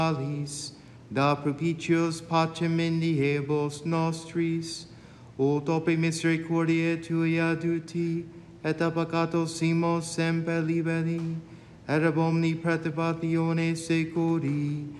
da propitios pacem in diebos nostris, ut ope misericordiae tuia duti, et a peccatos simos semper liberi, et ab omni perturbatione securi,